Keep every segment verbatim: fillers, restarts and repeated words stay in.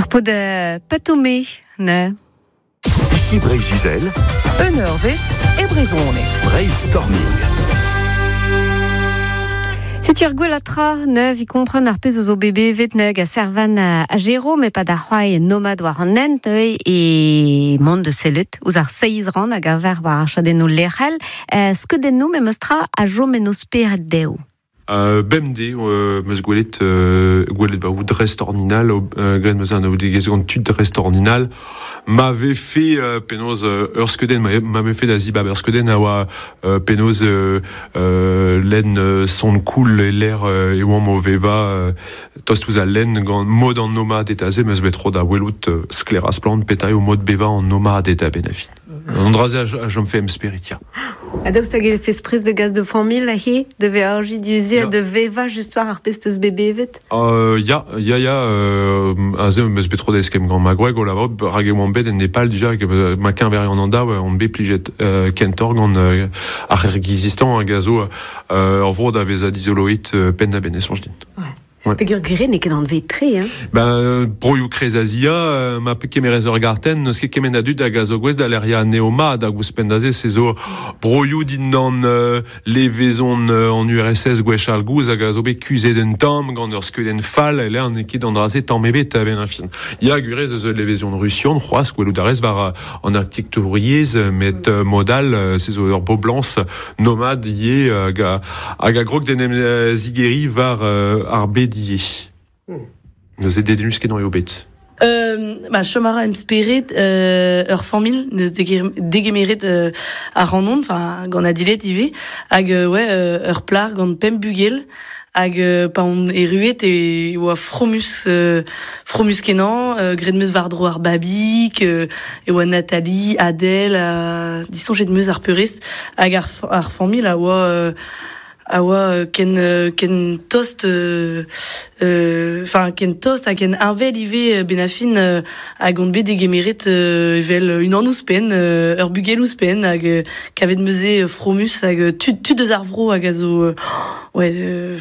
Arpo de Patomé, ne? Ici Brésil, un heure vest et Brézone. Brainstorming. Si tu regardes la tra, ne, vi comprend un peu aux bébés, vetneg, à Servan, à Jérôme, mais pas d'arroy, nomade, war en nent, et monde de celut, aux ar seiz ran, à gaver, war achaden nous l'erel, ce que de nous, mais mostra, à jom et nos spirit deo. Uh, B M D, uh, meus gwelet, uh, gwelet ba ou drest ordinal, uh, gren meus an ou degezgant tud drest ordinal, m'avait fait uh, penaos uh, ur skeden, m'avait fait da zibab ur skeden a oa uh, penaos uh, uh, len uh, son cool e l'air uh, e oam o veva uh, tost ouz a len gant mod an nomad et aze meus betro da welout uh, skleras plant petai o mod beva an nomad et a benafin. On draze a, a jom fe em spiritia. A daoust hag e fez pris de gaz de famil a he, de ve aorji duze, de veva justoire ar pesteus bébé evet? Uh, ya, ya, ya, uh, a ze meus betro da eskem gant ma gweg o lavot, rage oan bet en Nepal dija, uh, ma ken veri an anda, on be plijet uh, kentor gant uh, ar ergizistan a gazo, uh, ar vrod a vez a dizoloit uh, pen da benes sonj din. Ouais. Ouais. Pegur gure ne ket an vetre, hein? Ben, broioù krez azia, euh, ma pe kemerez ur garten, neus ket kemen adud a gazo gwez da leria neomad a gous pendaze, se zo broioù din dan euh, levezon euh, en U R S S gwech al gouz a gazo be kuzet en tam, gant ur skeudenn fall, e an eket an draze tam ebet a ben infin. Ya gurez eus levezon rusion, c'hoaz, gwelou darez var an architectouriez, met euh, modal, euh, se zo ur bo blanc nomad ye hag a, hag a grog denem euh, zigeri var euh, ar bed dié. Nous aider des muscles dans les obètes. Euh, bah, chomara em spirit, euh, ur famil, neus degemeret euh, a rannon, enfin, gant adilet ive, hag, euh, ouais, euh, ur plar gant pem bugel, hag, euh, pa on e ruet e oa fromus, euh, fromus kenan, euh, gred meus vardro ar babik, euh, e oa Nathalie, Adèle, euh, disonjet meus ar peurist, hag ar, ar famil a oa, euh, a oa ken uh, ken toast enfin uh, uh, ken toast a ken arvel ive benafin uh, a gant bet degemeret uh, vel un an ouspen uh, ur bugel ouspen hag uh, kavet meuze uh, fromus hag uh, tud tud eus ar vro hag a zo uh, ouais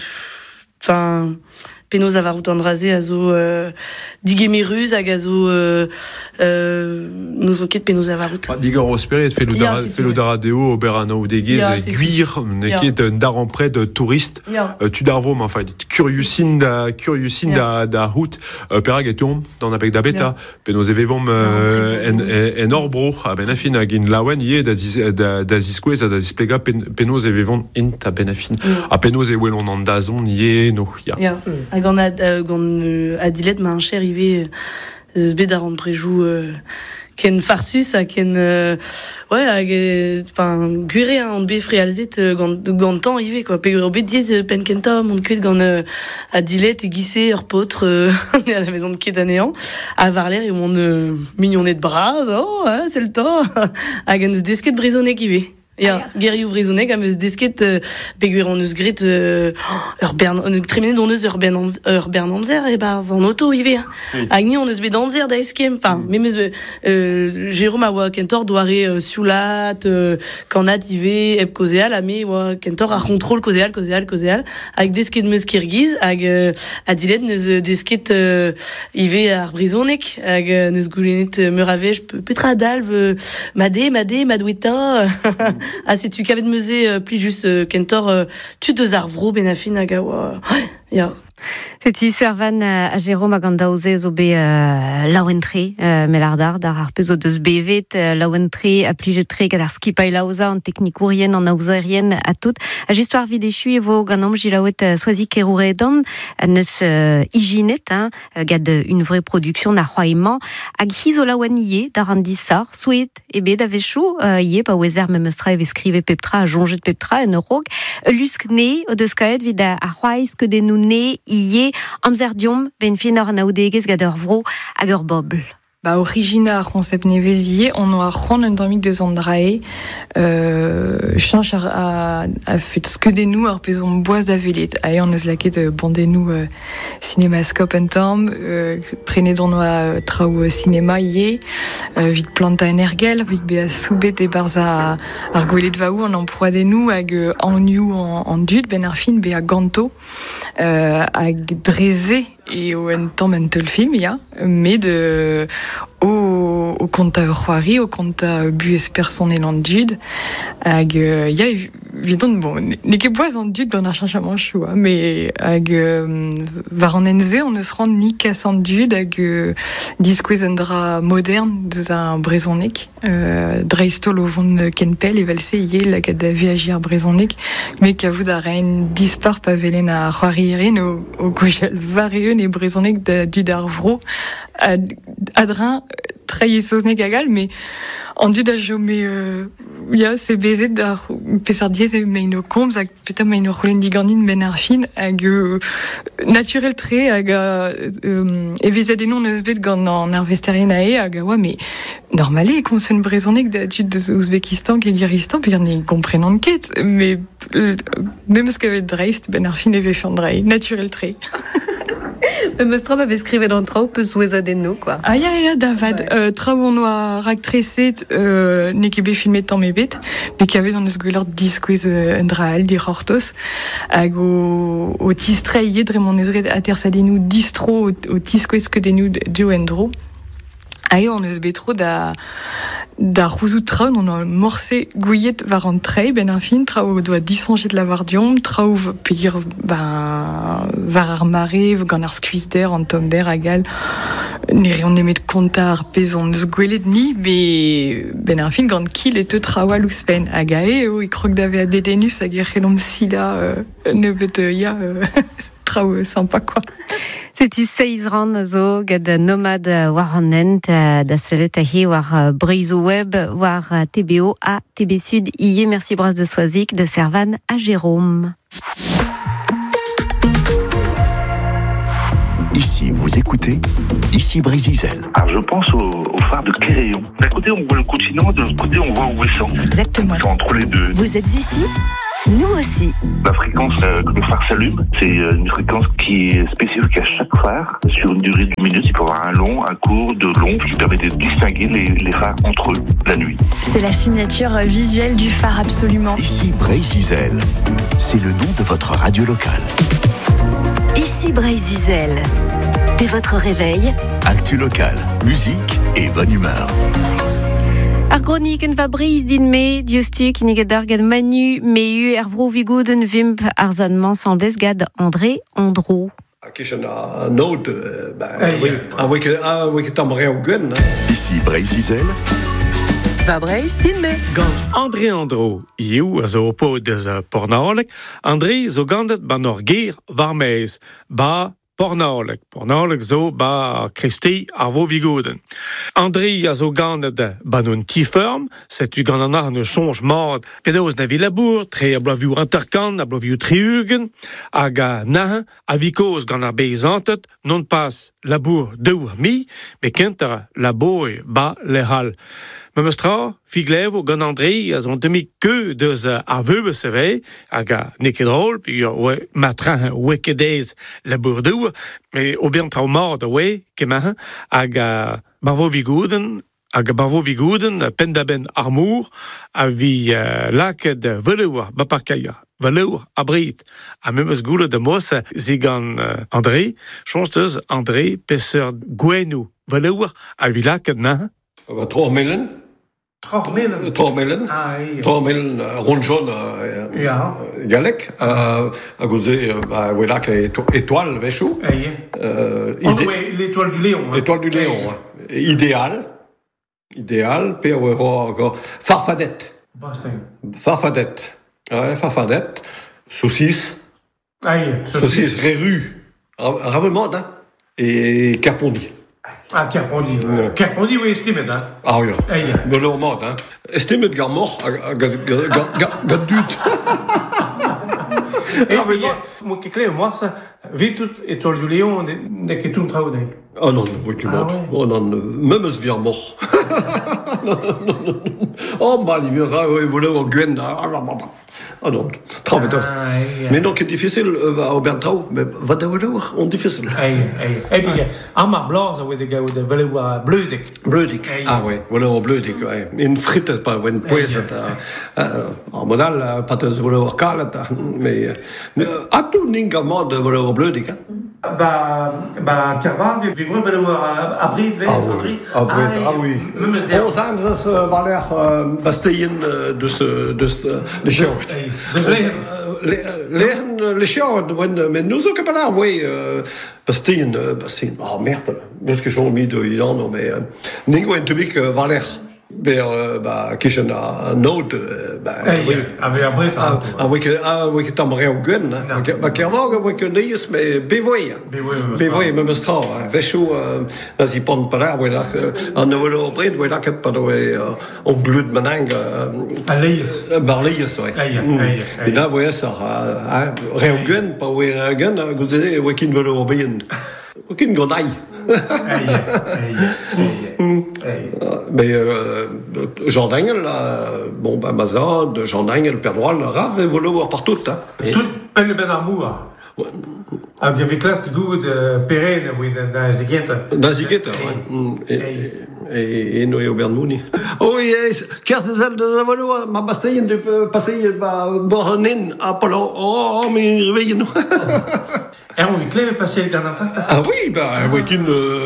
enfin uh, penaos a varout an draze a zo euh, digemeruz hag a zo euh, euh, nous on ket penaos a varout. Ah, Digar o spirit fe lo dara deo ober an o degez guir ne ket un dar an pred touriste uh, tu dar vom enfin curiousin da curiousin da da hout uh, perag et tom dans apek da beta penaos evevom uh, en en orbro a benafin hag in lawen ie da da da ziskwez da zisplega penaos evevom in ta benafin a penaos e welon an dazon ie no ya. Hag an ad, uh, gant uh, adilet ma an cher ive eus bet ar an brejou uh, ken farsus a ken uh, ouais hag enfin uh, gure an be frealzet uh, gant gant tan ive quoi pe ur bet diez uh, pen kenta mont kuit gant uh, adilet e gisse ur potre uh, à la maison de ket anéant a varler e mon uh, mignonnet de bras oh hein, c'est le temps hag an eus desket brezonnek ive. Ya, gerioù brezonnek am eus desket euh, peguer an eus grit euh, ur bern, an eus tremenet an eus ur bern ur bern amzer e barz an auto ive. Hag ni an eus bet amzer da eskem, enfin, mm. Memes euh, Jérôme a oa kentor doare euh, sioulat, euh, kanat ive, eb kozeal, a me oa kentor a kontrol kozeal, kozeal, kozeal, hag desket meus kirgiz, hag euh, adilet neus desket euh, ive ar brezonnek, hag euh, neus goulenet euh, meur avej, petra dalv, euh, made, made, madoueta, ah, si tu kavet meuze euh, plus juste euh, kentor euh, tu deus ar vro benafin hag a oa ya. Seti servan a Jérôme a gant daouze zo be uh, laouentre uh, melardar dar ar peus o deus bevet uh, laouentre a plijetre gant ar skipay laouza an teknikourien an aouzerien a tout a histoire videchu e vo gant amji laouet uh, soazi keroure dan a neus uh, iginet hein, gant une vraie production na c'hoaiman hag hizo laouen ie dar an disar souet e bet a vechou uh, ie pa ouezer memestra e veskrive peptra a jonget peptra en eurog lusk ne o deus kaet vid a c'hoaiz ke denou ne ie amzer diom ben fin ar naoudegez gant ur vro hag ur bobl. Ba origina ar c'hoant nevezie, on a c'hoant un damik deus an drae, euh, chanch a, a fet skeudennou ar pezon boaz da velet. Ae an eus laket euh, bandennou euh, cinémascope en tamm, euh, prenedon oa traoù euh, cinéma ie, euh, vid planta energel, vid be a soubet e barza ar gwelet vaou an emproadennou hag euh, anioù an, an dud ben ar fin be a ganto, euh, hag dreze et au en temps mental film, ya, mais de au au compte à Roari, au compte à bues personnel en dude, ag ya évidemment bon, n'est que bois en dude dans un changement choix, mais ag var en enze on ne se rend ni qu'à en dude ag disquizendra moderne de un brezonic, euh, dreistol au von kenpel et valse yé la gada viagir brezonic, mais qu'avou da rein dispar pavelen à Roari erin au au gouchel varieux et brezonic de du d'arvro adrin très sosné gagal, mais en dit d'ajou mais il y a ces baisers d'ar pesardiez et meino combs avec peut-être meino rolen digandine benarfin ag naturel très ag et visé des noms nesbet gant en investerien aé ag ouais mais normalé comme c'est une brésonique d'études de Ouzbékistan qui Guiristan puis on est comprenant de quête mais même ce qu'avait dreist benarfin et véchandrei naturel très. Me strab avait écrit dans trao peu soueza des noms quoi. Ah ya ya David euh, trao on noir ractresset euh, n'ekebe filmé tant mes bêtes mais qui avait dans ce gueulard disquiz endrael di hortos ag au au tistre yedre mon ezred atersadenu distro au tisquiz que des nous de endro. Aïe, on se trop da da rouzou traun, on a morcé gouillet va rentrer, ben infin, trao doit dissonger de la vardium, trao pire, ben, var armaré, gant ar squeeze d'air, en tom d'air, agal, n'eri on aimait de comptar, pezon, ne gouillet ni, mais, ben infin, gant kill et te trao à l'ouspen, agae, oh, i croque d'ave a dédenus, aguerre l'om sila, euh, ne bet, ya, euh, trao sympa, quoi. C'est seiz ran zo gad nomad war an ent da selet a hi war Breizo Web war T B O a T B Sud iye merci bras de Soazic de Servan à Jérôme. Ici, vous écoutez Ici Brésil. Alors je pense au, au phare de Cléréon. D'un côté on voit le continent, de l'autre côté on voit Ouessant. Exactement. C'est entre les deux. Vous êtes ici ? Nous aussi. La fréquence euh, que le phare s'allume, c'est une fréquence qui est spécifique à chaque phare. Sur une durée d'une minute, il peut y avoir un long, un court, de long, qui permet de distinguer les, les phares entre eux la nuit. C'est la signature visuelle du phare, absolument. Ici Brésil, c'est le nom de votre radio locale. Ici Brésil. Dès votre réveil, Actu local, musique et bonne humeur. Ar gronik en va brise din me, diostu ki neget ar gad manu, meu er vro vigouden vimp ar zanman semblez gad André Andro. Kishen a nod, avoué que tamre au gwen. Ici Brésil. va breiz din me. Gant André Andro, iou a zo po deus pornaolek, André zo gandet ban ur ger varmez, ba pornaolek. Pornaolek zo ba Christi ar vo vigouden. André a zo gandet ban un tiferm, setu gant an ar ne change mat, penaos na vilabour, tre a blaviou interkan, a blaviou triugen, hag a nahen, a vikoz gant ar beizantet, non pas labour deux mi, me kenter labour ba lehal. Memestra, figlevo, gant André, a zon demi que deus a veuve seve, hag a nekedrol, pi oe matran wekedez labour deux, me ober traumard oe, kemahen, hag a barvo vigouden, hag a barvo vigouden, pendaben armour, a vi uh, laket veleur, baparkaia. Valeur abrit. A memes goule de mos zigan uh, André, chansteuse André, peseur gwenou. Valeur a vi laket na. Trois mellen. Trois mellen? Trois mellen. Ah, oui. Trois mellen, ronjon, ja. galek. A gauze, bah, voilà, étoile, véchou. Oui. L'étoile du Léon. L'étoile du Léon. Idéal. Idéal. Puis, encore. Farfadette. Farfadette. Ouais, farfadette, saucisse, Aïe, saucisse, saucisse réru, ravement, hein, et carpondi. Ah, carpondi, euh, carpondi, oui, estimé, hein. Ah oui, Aïe. De l'eau morte, hein. Estimé de garmort, gadut. Et puis, moi, qui clé, moi, ça, vite, étoile du Léon, n'est que tout le travail. Oh non, oui, qui mort. Oh non, même ce vire mort. Oh, bah, il vient ça, il voulait au Gwen. Oh non, trop bête. Mais donc, c'est difficile, au Bertrand, mais va de voir, on difficile. Aïe, aïe. Et puis, en mar blanc, ça veut dire que vous voulez voir bleudic. Bleudic. Ah oui, voilà, au bleudic, oui. Une frite, pas une poisse. En modal, pas de voler au calme, mais à tout le monde, voilà, au bleudic, hein. Bah, bah, Carvan, vi går väl att abrid, ah oui, abrid, ah oui. Ons anders var er Bastien de ce de ce de short. Leren le short, mais nous sommes pas là, oui. Bastien, Bastien, ah merde, parce que j'ai mis de Iran, mais ningo en tubik var er. Ber ba kishen a note ba oui avec abrid avec avec tam reugen ba kervog avec neis mais bevoy bevoy même stra vesho nazi pon para voilà en novelo abrid voilà que pas on glud manang alayes barlayes ouais et là voyez ça reugen pas oui reugen gouze wekin velo bien wekin gonai mais euh, Jean Daniel, bon ben Mazad, Jean Daniel, Père Noël, rare et voulu voir partout. Hein. Tout belle belle amour. Ah, il y avait classe que goût de Pérenne, oui, dans Ziguette. Dans Ziguette, oui. Et nous et Aubert Mouni. Oui, qu'est-ce que c'est de la valeur? Ma bastille de passer Bornin à Polo. Oh, mais réveillez-nous. Et on est clair passer le Canada. Ah oui, bah, oui, qu'une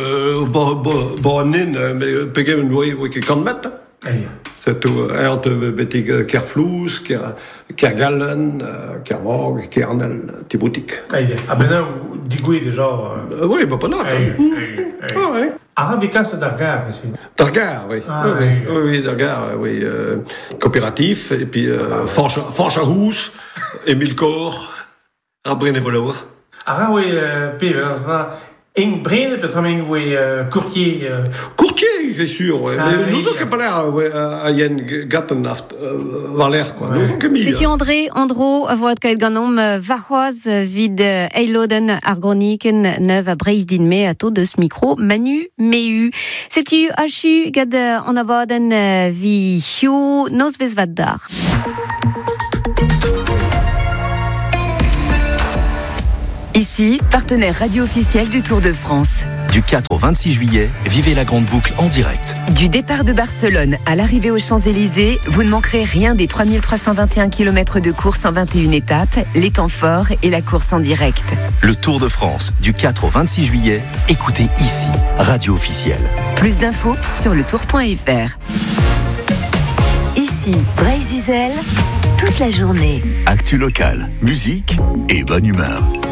Bornin, mais pégué une voie, oui, qui compte mettre. C'est tout. Un de Betty Kerflous, Kergalen, Kermorg, Kernel, Thiboutique. Ah ben là, Digoué déjà. Oui, bah pas là. Ah oui. Ah, Vika, c'est Dargar, monsieur. Dargar, oui. Ah, oui, oui, oui, oui, Dargar, oui. Euh, coopératif, et puis euh, Forchahous, Émile Cor, Abrine Volour. Ah oui, P, Ing Brine, peut-être même, oui, courtier. Courtier, c'est sûr, oui. Ah, Mais nous oui. autres, pas l'air, à Yen Gattenhaft, Valer, quoi. Nous autres, Camille. C'était André, Andro, a voit kaet ganom varroaz vid eiloden argroniken neuf a breiz din me a to deus micro Manu Meu. Setu hachu gad an abaden vi hiu nos vez vat dar. Ici, partenaire radio officiel du Tour de France. Du quatre au vingt-six juillet, vivez la grande boucle en direct. Du départ de Barcelone à l'arrivée aux Champs-Élysées, vous ne manquerez rien des trois mille trois cent vingt et un kilomètres de course en vingt et une étapes, les temps forts et la course en direct. Le Tour de France, du quatre au vingt-six juillet, écoutez ici, radio officielle. Plus d'infos sur le tour point f r. Ici, Breiz Izel, toute la journée. Actu local, musique et bonne humeur.